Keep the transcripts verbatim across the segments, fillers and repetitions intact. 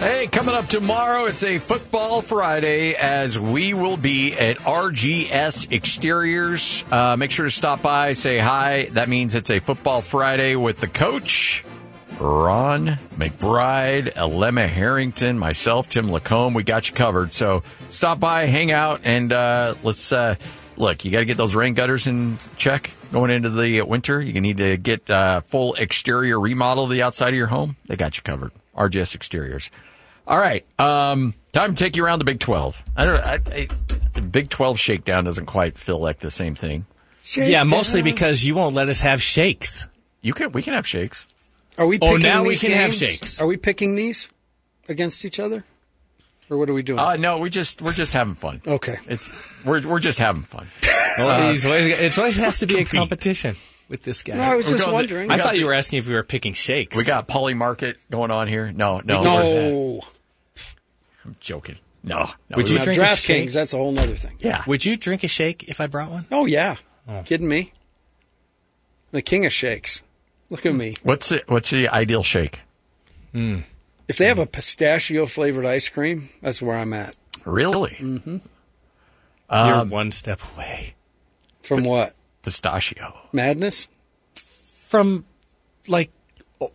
Hey, coming up tomorrow, it's a Football Friday as we will be at R G S Exteriors. Uh, make sure to stop by, say hi. That means it's a Football Friday with the coach, Ron McBride, Alema Harrington, myself, Tim Lacombe. We got you covered. So stop by, hang out, and uh, let's uh, look. You got to get those rain gutters in check going into the winter. You need to get uh, full exterior remodel of the outside of your home. They got you covered. R G S Exteriors. All right, um, time to take you around the Big twelve. I don't. I, I, the Big twelve shakedown doesn't quite feel like the same thing. Shakedown. Yeah, mostly because you won't let us have shakes. You can. We can have shakes. Are we? Picking oh, now these we can games? have shakes. Are we picking these against each other, or what are we doing? Uh, no, we just we're just having fun. Okay, it's we're we're just having fun. Well, uh, always, it always has to be a competition with this guy. No, I was we're just going, wondering. I thought the, you were asking if we were picking shakes. We got Poly Market going on here. No, no, no. I'm joking. No. no Would you drink a shake? DraftKings, that's a whole other thing. Yeah. Would you drink a shake if I brought one? Oh, yeah. Oh. Kidding me? The king of shakes. Look at me. What's it, What's the ideal shake? Mm. If they have a pistachio-flavored ice cream, that's where I'm at. Really? Mm-hmm. Um, You're um, one step away. From P- what? Pistachio. Madness? From, like... Oh.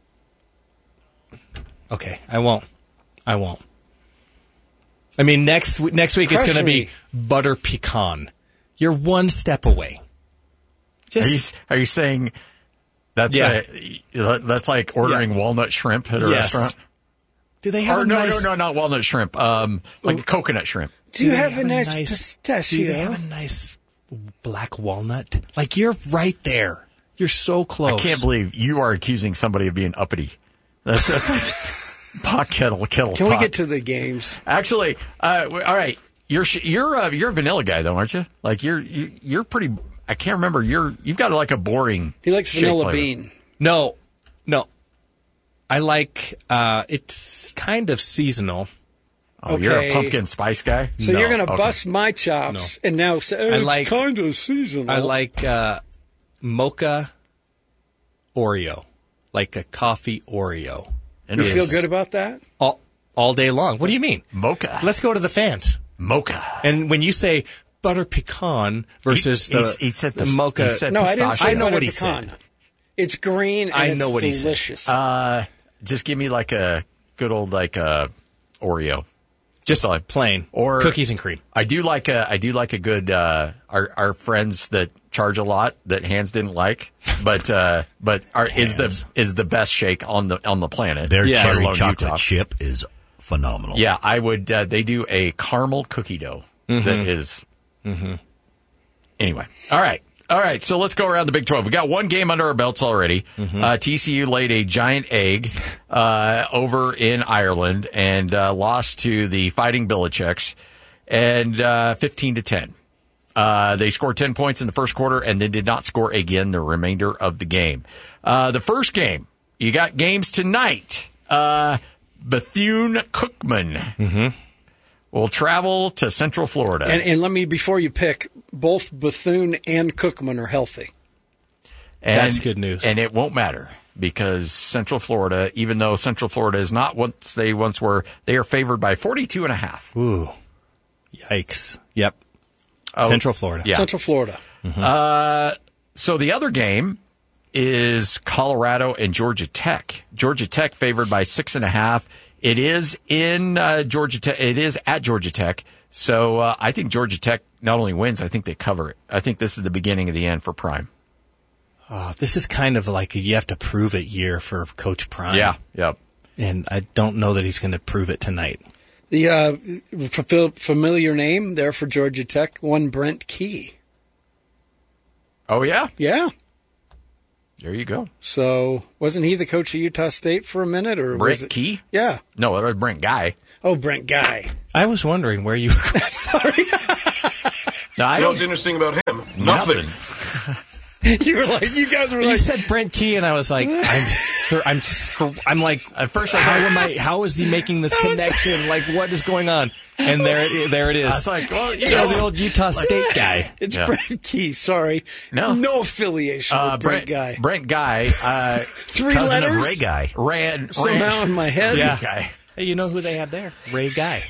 Okay, I won't. I won't. I mean, next next week it's going to be butter pecan. You're one step away. Just, are you are you saying that's yeah. a, that's like ordering yeah. walnut shrimp at a yes. restaurant? Do they have or a no, nice... no, no, not walnut shrimp. Um, like oh. coconut shrimp. Do, do you have, have a nice, nice pistachio? Do they have a nice black walnut? Like, you're right there. You're so close. I can't believe you are accusing somebody of being uppity. That's, that's pot kettle kettle. Can pot. we get to the games? Actually, uh, all right. You're you're uh, you're a vanilla guy though, aren't you? Like you're you, you're pretty. I can't remember. You're you've got like a boring. He likes vanilla flavor. bean. No, no. I like. Uh, it's kind of seasonal. Oh, okay. You're a pumpkin spice guy. So no. you're going to okay. bust my chops no. and now say oh, I it's like, kind of seasonal. I like uh, mocha Oreo, like a coffee Oreo. You feel good about that? All, all day long. What do you mean? Mocha. Let's go to the fans. Mocha. And when you say butter pecan versus he, the, he said the mocha. Said no, I didn't say I know butter what he pecan. said. It's green and I know it's what delicious. He said. Uh, just give me like a good old like uh, Oreo. Just like plain. Or cookies and cream. I do like a I do like a good uh, our our friends that charge a lot that Hands didn't like, but uh, but are, is the is the best shake on the on the planet. Their yes. cherry chocolate Utah. chip is phenomenal. Yeah, I would. Uh, they do a caramel cookie dough mm-hmm. that is. Mm-hmm. Anyway, all right. All right, so let's go around the Big twelve. We got one game under our belts already. Mm-hmm. Uh, T C U laid a giant egg uh, over in Ireland and uh, lost to the Fighting Belichicks, and uh, fifteen to ten. Uh, they scored ten points in the first quarter and then did not score again the remainder of the game. Uh, the first game, you got games tonight. Uh, Bethune-Cookman. Mm-hmm. Will travel to Central Florida. And, and let me, before you pick, both Bethune and Cookman are healthy. And, That's good news. And it won't matter because Central Florida, even though Central Florida is not what they once were, they are favored by forty-two and a half. Ooh. Yikes. Yep. Oh, Central Florida. Yeah. Central Florida. Mm-hmm. Uh, so the other game is Colorado and Georgia Tech. Georgia Tech favored by six and a half. It is in uh, Georgia Tech. It is at Georgia Tech. So uh, I think Georgia Tech not only wins, I think they cover it. I think this is the beginning of the end for Prime. Oh, this is kind of like a you have to prove it year for Coach Prime. Yeah, yep. And I don't know that he's going to prove it tonight. The uh, familiar name there for Georgia Tech, one Brent Key. Oh, yeah? Yeah. There you go. So, wasn't he the coach of Utah State for a minute? Or Brent was it... Key? Yeah. No, it was Brent Guy. Oh, Brent Guy. I was wondering where you were. Sorry. No, I What's interesting about him? Nothing. Nothing. You were like, you guys were like. You said Brent Key, and I was like, I'm sure, I'm, I'm like, at first, how am I? How is he making this connection? Like, what is going on? And there, it, there it is. I was like, well, you you know, know, the old Utah State guy. It's yeah. Brent Key. Sorry, no, no affiliation uh, with Brent, Brent Guy. Brent Guy, uh, three cousin letters. Of Ray Guy ran somehow ran, in my head. Yeah, guy. Hey, you know who they had there? Ray Guy.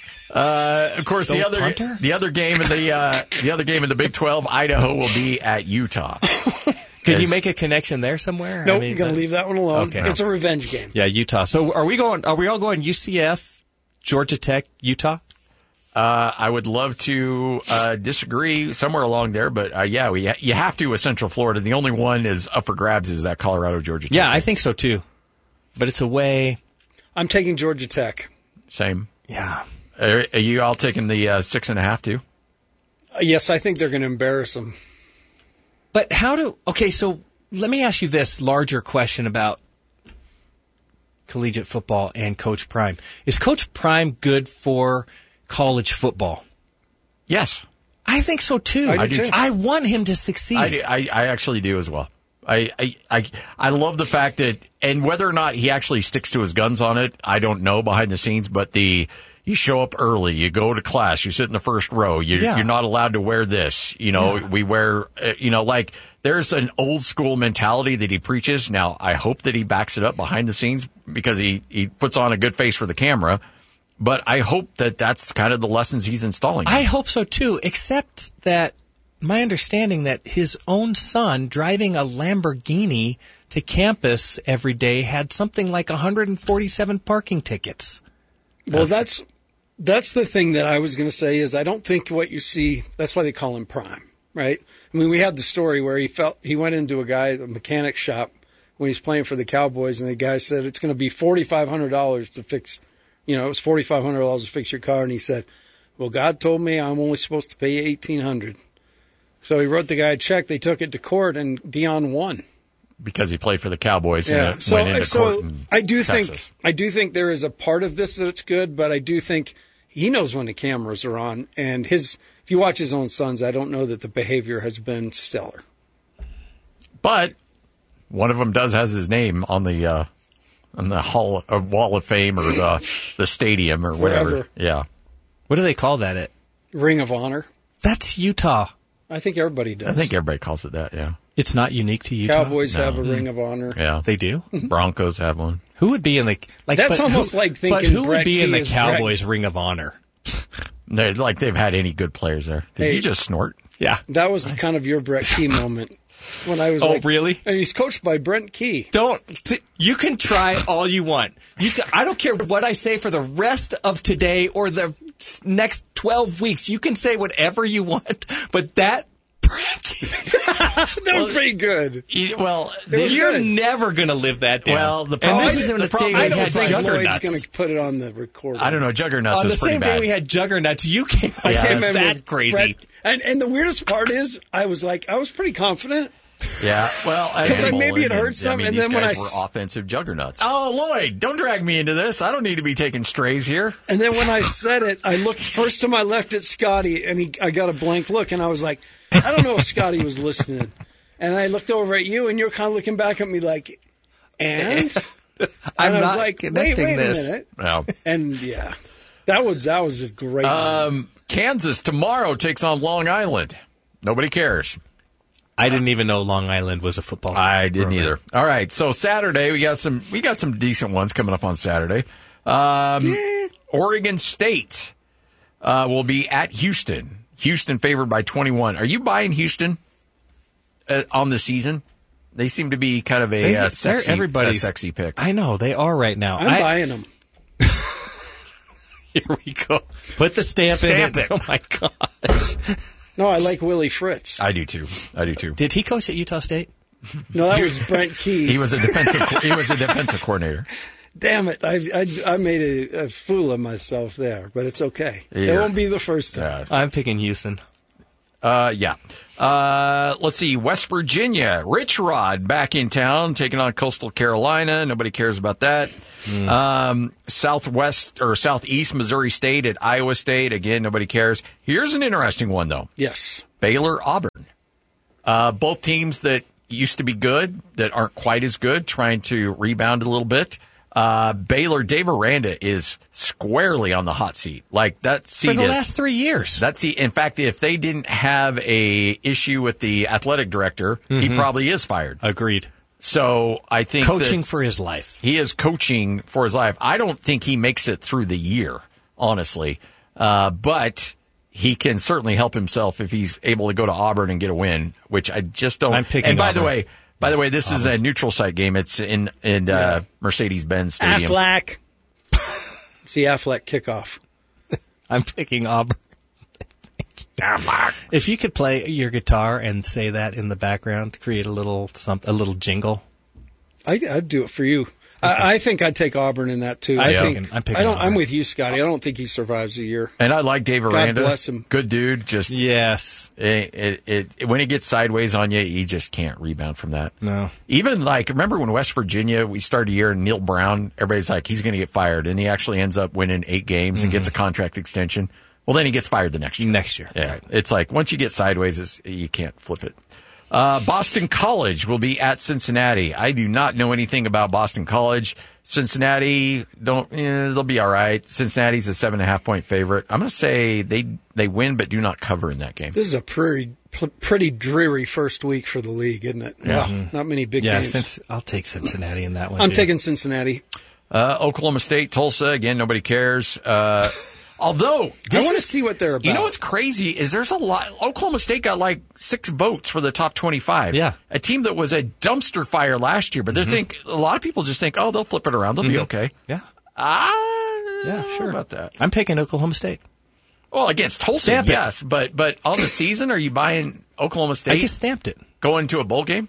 Uh, of course, the, The other punter? the other game in the uh, the other game in the Big twelve, Idaho will be at Utah. Can As- you make a connection there somewhere? Nope, I mean, you're going to that- leave that one alone. Okay. It's a revenge game. Yeah, Utah. So are we going? Are we all going U C F, Georgia Tech, Utah? Uh, I would love to uh, disagree somewhere along there, but uh, yeah, we you have to with Central Florida. The only one is up for grabs is that Colorado Georgia Tech. Yeah, I think so too. But it's away. I'm taking Georgia Tech. Same. Yeah. Are, are you all taking the uh, six and a half too? Uh, yes, I think they're going to embarrass them. But how do? Okay, so let me ask you this larger question about collegiate football and Coach Prime. Is Coach Prime good for college football? Yes, I think so too. I do too. I want him to succeed. I, do- I I actually do as well. I, I I I love the fact that, and whether or not he actually sticks to his guns on it, I don't know behind the scenes. But the you show up early, you go to class, you sit in the first row, you, Yeah. you're not allowed to wear this. You know, Yeah. we wear. Uh, you know, like there's an old school mentality that he preaches. Now, I hope that he backs it up behind the scenes because he he puts on a good face for the camera. But I hope that that's kind of the lessons he's installing. I hope so too, except that my understanding that his own son driving a Lamborghini to campus every day had something like one hundred forty-seven parking tickets. Well, that's that's the thing that I was going to say is I don't think what you see. That's why they call him Prime, right? I mean, we had the story where he felt he went into a guy a mechanic shop when he was playing for the Cowboys, and the guy said it's going to be forty-five hundred dollars to fix. You know, it was forty-five hundred dollars to fix your car, and he said, "Well, God told me I'm only supposed to pay you eighteen hundred dollars." So he wrote the guy a check. They took it to court, and Dion won. because he played for the Cowboys Yeah. and it So, went into so court in I do Texas. think I do think there is a part of this that it's good, but I do think he knows when the cameras are on, and his. If you watch his own sons, I don't know that the behavior has been stellar. But one of them does has his name on the uh, on the Hall of Wall of Fame or the the stadium or whatever. Forever. Yeah. What do they call that? It Ring of Honor. That's Utah. I think everybody does. I think everybody calls it that, yeah. It's not unique to Utah. Cowboys have a Ring of Honor. Yeah. They do. Broncos have one. Who would be in the like? That's but almost who, like But thinking who would Brett be in Key the is Brett- Cowboys Ring of Honor? They're like they've had any good players there. Did Hey. you just snort? Yeah. That was kind of your Brett Key moment when I was. Oh, like, really? And he's coached by Brent Key. Don't. T- you can try all you want. You can, I don't care what I say for the rest of today or the s- next twelve weeks. You can say whatever you want, but that. That was pretty good. You- Well, was You're good. never going to live that down. Well, the and problem- this isn't the a problem day I we is don't had think Lloyd's juggernauts. going to put it on the recording. I don't know. Juggernauts On the was pretty same bad. day we had juggernauts, you came out Yeah. with Came in that with crazy. Brett- and and the weirdest part is, I was like, I was pretty confident. Yeah, well, I 'Cause I mean, maybe it and- hurt some, I mean, and these then when guys I s- were offensive juggernauts. Oh, Lloyd, don't drag me into this. I don't need to be taking strays here. And then when I said it, I looked first to my left at Scotty, and he, I got a blank look, and I was like, I don't know if Scotty was listening. And I looked over at you, and you're kind of looking back at me like, and? I'm and I was not like, wait, connecting wait this. a minute. No. And yeah, that was that was a great. Um, Kansas tomorrow takes on Long Island. Nobody cares. I didn't even know Long Island was a football. I didn't program. either. All right, so Saturday we got some we got some decent ones coming up on Saturday. Um, Oregon State uh, will be at Houston. Houston favored by twenty-one. Are you buying Houston uh, on the season? They seem to be kind of a They- uh, they're sexy, a everybody's sexy pick. I know they are right now. I'm I- buying them. Here we go. Put the stamp, Stamp in it. it. Oh my gosh. No, I like Willie Fritz. I do too. I do too. Did he coach at Utah State? No, that was Brent Key. He was a defensive. He was a defensive coordinator. Damn it! I I, I made a, a fool of myself there, but it's okay. Yeah. It won't be the first time. Yeah. I'm picking Houston. Uh, yeah. Uh, let's see. West Virginia. Rich Rod back in town, taking on Coastal Carolina. Nobody cares about that. Mm. Um, Southwest or Southeast Missouri State at Iowa State. Again, nobody cares. Here's an interesting one, though. Yes. Baylor, Auburn. Uh, both teams that used to be good, that aren't quite as good, trying to rebound a little bit. Uh, Baylor, Dave Aranda is squarely on the hot seat. Like that seat For the is, last three years. That's the. In fact, if they didn't have a issue with the athletic director, he probably is fired. Agreed. So I think coaching that for his life. He is coaching for his life. I don't think he makes it through the year, honestly. Uh, but he can certainly help himself if he's able to go to Auburn and get a win, which I just don't. I'm picking And by Auburn. the way, by the way, this Auburn. is a neutral site game. It's in in uh, Yeah. Mercedes-Benz Stadium. Affleck. See Affleck kickoff. I'm picking Auburn. If you could play your guitar and say that in the background, create a little some, a little jingle. I, I'd do it for you. I, I think I'd take Auburn in that too. I'm I Yeah. think picking- I'm picking I don't. I'm Auburn. with you, Scotty. I don't think he survives a year. And I like Dave Aranda. bless him. Good dude. Just Yes. it, it, it, when he gets sideways on you, you just can't rebound from that. No. Even like, remember when West Virginia, we started a year and Neil Brown, everybody's like, he's going to get fired. And he actually ends up winning eight games and gets a contract extension. Well, then he gets fired the next year. Next year. Yeah. Right. It's like, once you get sideways, it's, you can't flip it. Uh, Boston College will be at Cincinnati. I do not know anything about Boston College. Cincinnati, don't, eh, they'll be all right. Cincinnati's a seven and a half point favorite. I'm going to say they, they win, but do not cover in that game. This is a pretty pretty dreary first week for the league, isn't it? Yeah. Wow, not many big Yeah, games. since I'll take Cincinnati in that one. I'm too. taking Cincinnati. Uh, Oklahoma State, Tulsa, again, nobody cares. Uh, although, I this want to is- see what they're about. You know what's crazy is there's a lot. Oklahoma State got like six votes for the top twenty-five. Yeah. A team that was a dumpster fire last year, but they think a lot of people just think, oh, they'll flip it around. They'll be okay. Yeah. Ah, Yeah, sure. about that. I'm picking Oklahoma State. Well, against Tulsa, Stamp it. yes, but but on the season, are you buying Oklahoma State I just stamped it. going to a bowl game?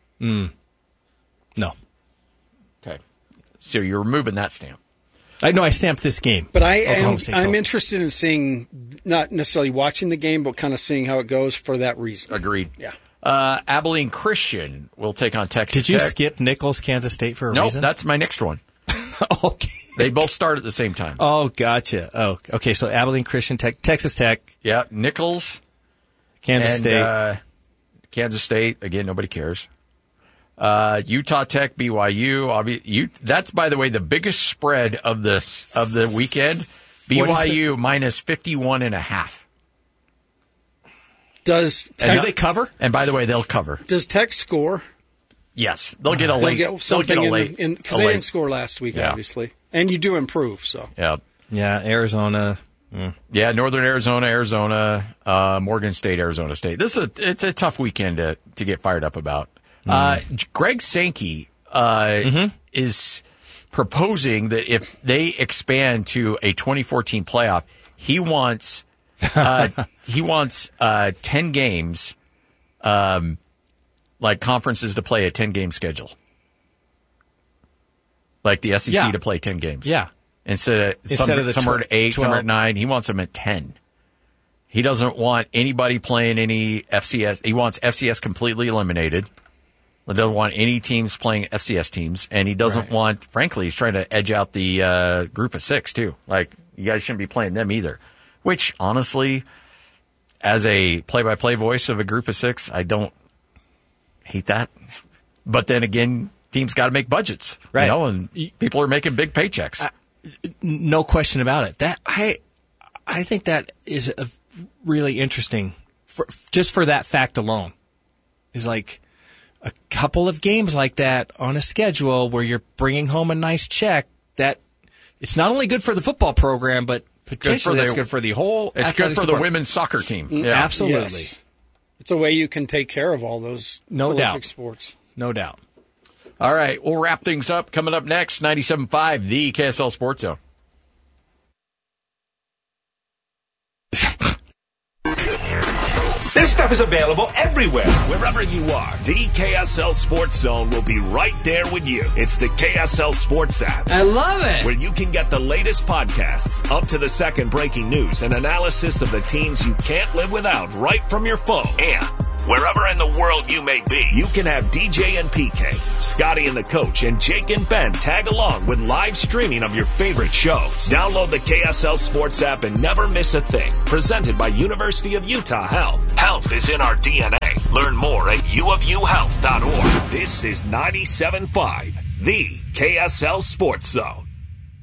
No. Okay, so you're removing that stamp. I know I stamped this game. But I Oklahoma am State, I'm Tulsa. interested in seeing, not necessarily watching the game, but kind of seeing how it goes for that reason. Agreed. Yeah. Uh, Abilene Christian will take on Texas Did you Tech. skip Nichols, Kansas State for a No, reason? that's my next one. okay. They both start at the same time. Oh, gotcha. Oh, okay. So Abilene Christian Tech, Texas Tech, Yeah, Nichols Kansas and State. uh, Kansas State. Again, nobody cares. Uh, Utah Tech, B Y U. Obvi- you, that's, by the way, the biggest spread of this of the weekend. B Y U minus fifty-one and a half. Does And Tech, Do they cover? And by the way, they'll cover. does Tech score? Yes, they'll get a They'll late. get They'll something get a late in because a they late- didn't score last week, Yeah. obviously, and you do improve. So Yeah, Yeah, Arizona. yeah. Northern Arizona, Arizona, uh, Morgan State, Arizona State. This is a, it's a tough weekend to to get fired up about. Uh, Greg Sankey uh, is proposing that if they expand to a twenty fourteen playoff, he wants uh, he wants uh, ten games, um, like conferences to play a ten game schedule, like the S E C Yeah. to play ten games. Yeah. Instead of, Instead some, of the some are tw- at eight, some are twelve. at nine. He wants them at ten. He doesn't want anybody playing any F C S. He wants F C S completely eliminated. He doesn't want any teams playing F C S teams, and he doesn't Right. want. Frankly, he's trying to edge out the uh, group of six too. Like, you guys shouldn't be playing them either. Which, honestly, as a play-by-play voice of a group of six, I don't hate that. But then again, teams got to make budgets, Right. You know, and people are making big paychecks. No question about it. That I, I think that is a really interesting, for, just for that fact alone. Is like a couple of games like that on a schedule where you're bringing home a nice check. That it's not only good for the football program, but potentially the- that's good for the whole. It's good athletic for the support. women's soccer team. Yeah. Absolutely, Yes. It's a way you can take care of all those No Olympic doubt. sports. no doubt. All right, we'll wrap things up. Coming up next, ninety-seven point five, the K S L Sports Zone. This stuff is available everywhere. Wherever you are, the K S L Sports Zone will be right there with you. It's the K S L Sports app, I love it. where you can get the latest podcasts, up to the second breaking news, and analysis of the teams you can't live without right from your phone. And wherever in the world you may be, you can have D J and P K, Scotty and the Coach, and Jake and Ben tag along with live streaming of your favorite shows. Download the K S L Sports app and never miss a thing. Presented by University of Utah Health. Health is in our D N A. Learn more at u of u health dot org. This is ninety-seven point five, the K S L Sports Zone.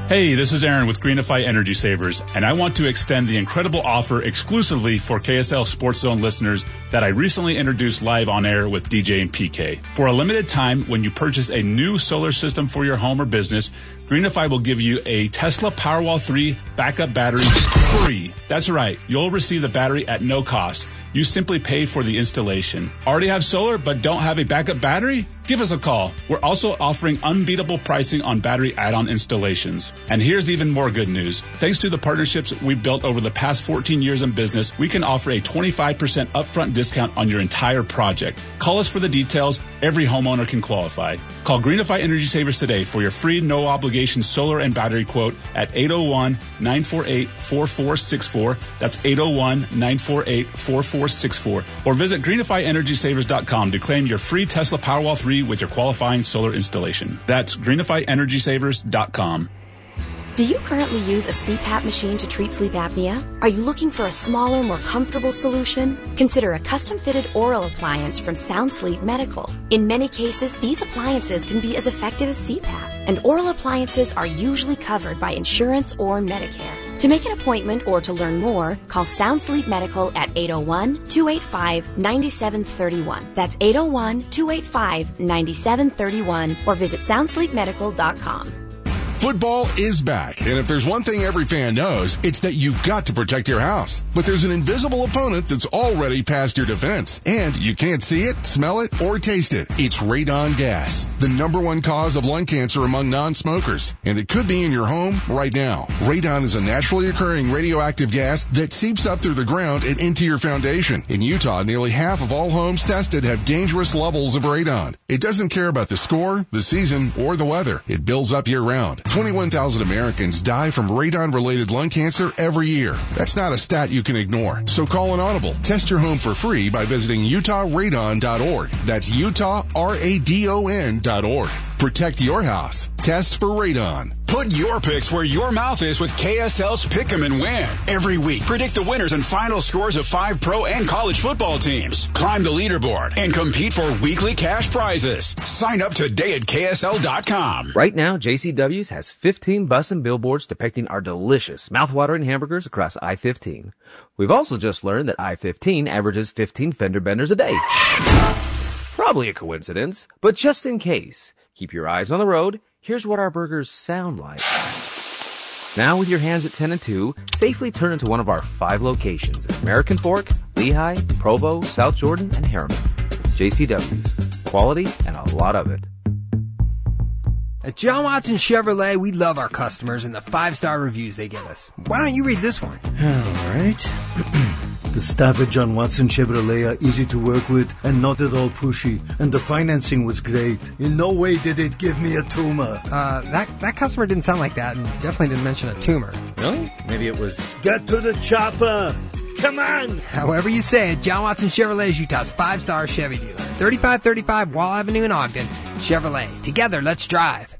Hey, this is Aaron with Greenify Energy Savers, and I want to extend the incredible offer exclusively for K S L Sports Zone listeners that I recently introduced live on air with D J and P K. For a limited time, when you purchase a new solar system for your home or business, Greenify will give you a Tesla Powerwall three backup battery free. That's right. You'll receive the battery at no cost. You simply pay for the installation. Already have solar but don't have a backup battery? Give us a call. We're also offering unbeatable pricing on battery add-on installations. And here's even more good news. Thanks to the partnerships we've built over the past fourteen years in business, we can offer a twenty-five percent upfront discount on your entire project. Call us for the details. Every homeowner can qualify. Call Greenify Energy Savers today for your free no-obligation solar and battery quote at eight oh one, nine four eight, four four six four. That's eight oh one, nine four eight, four four six four. Or visit greenify energy savers dot com to claim your free Tesla Powerwall three with your qualifying solar installation. That's greenify energy savers dot com. Do you currently use a C PAP machine to treat sleep apnea? Are you looking for a smaller, more comfortable solution? Consider a custom-fitted oral appliance from Sound Sleep Medical. In many cases, these appliances can be as effective as C PAP, and oral appliances are usually covered by insurance or Medicare. To make an appointment or to learn more, call Sound Sleep Medical at eight oh one, two eight five, nine seven three one. That's eight oh one, two eight five, nine seven three one, or visit sound sleep medical dot com. Football is back, and if there's one thing every fan knows, it's that you've got to protect your house. But there's an invisible opponent that's already past your defense, and you can't see it, smell it, or taste it. It's radon gas, the number one cause of lung cancer among non-smokers, and it could be in your home right now. Radon is a naturally occurring radioactive gas that seeps up through the ground and into your foundation. In Utah, nearly half of all homes tested have dangerous levels of radon. It doesn't care about the score, the season, or the weather. It builds up year-round. twenty-one thousand Americans die from radon-related lung cancer every year. That's not a stat you can ignore. So call an audible. Test your home for free by visiting utah radon dot org. That's Utah R A D O N dot org. Protect your house. Test for radon. Put your picks where your mouth is with K S L's Pick 'em and Win. Every week, predict the winners and final scores of five pro and college football teams. Climb the leaderboard and compete for weekly cash prizes. Sign up today at K S L dot com. Right now, J C W's has fifteen bus and billboards depicting our delicious, mouthwatering hamburgers across I fifteen. We've also just learned that I fifteen averages fifteen fender benders a day. Probably a coincidence, but just in case, keep your eyes on the road. Here's what our burgers sound like. Now with your hands at ten and two, safely turn into one of our five locations: American Fork, Lehigh, Provo, South Jordan, and Harriman. J C W's. Quality and a lot of it. At John Watson Chevrolet, we love our customers and the five-star reviews they give us. Why don't you read this one? All right. The staff at John Watson Chevrolet are easy to work with and not at all pushy. And the financing was great. In no way did it give me a tumor. Uh, that, that customer didn't sound like that and definitely didn't mention a tumor. Really? Maybe it was... Get to the chopper! Come on! However you say it, John Watson Chevrolet is Utah's five-star Chevy dealer. thirty-five thirty-five Wall Avenue in Ogden. Chevrolet. Together, let's drive.